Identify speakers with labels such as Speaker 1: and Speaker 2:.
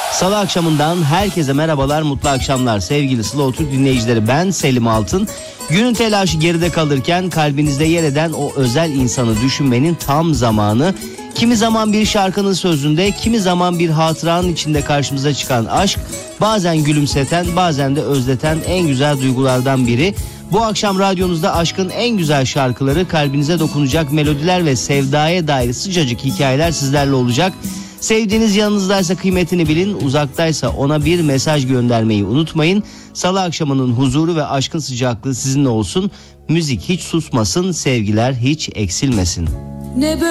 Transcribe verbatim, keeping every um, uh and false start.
Speaker 1: Salı akşamından herkese merhabalar, mutlu akşamlar sevgili Slow Türk dinleyicileri. Ben Selim Altın. Günün telaşı geride kalırken kalbinizde yer eden o özel insanı düşünmenin tam zamanı. Kimi zaman bir şarkının sözünde, kimi zaman bir hatıranın içinde karşımıza çıkan aşk, bazen gülümseten, bazen de özleten en güzel duygulardan biri. Bu akşam radyonuzda aşkın en güzel şarkıları, kalbinize dokunacak melodiler ve sevdaya dair sıcacık hikayeler sizlerle olacak. Sevdiğiniz yanınızdaysa kıymetini bilin, uzaktaysa ona bir mesaj göndermeyi unutmayın. Salı akşamının huzuru ve aşkın sıcaklığı sizinle olsun. Müzik hiç susmasın, sevgiler hiç eksilmesin. Ne